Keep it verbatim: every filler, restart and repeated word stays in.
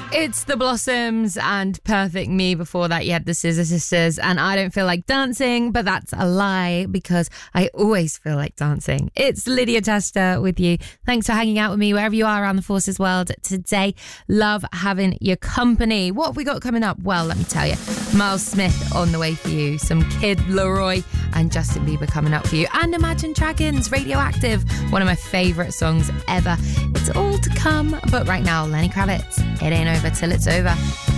It's the Blossoms and Perfect Me. Before that, you had the Scissor Sisters and I Don't Feel Like Dancing, but that's a lie because I always feel like dancing. It's Lydia Tester with you. Thanks for hanging out with me wherever you are around the Forces world today. Love having your company. What have we got coming up? Well, let me tell you. Miles Smith on the way for you. Some Kid Laroi and Justin Bieber coming up for you. And Imagine Dragons, Radioactive. One of my favourite songs ever. It's all to come. But right now, Lenny Kravitz. It ain't over till it's over.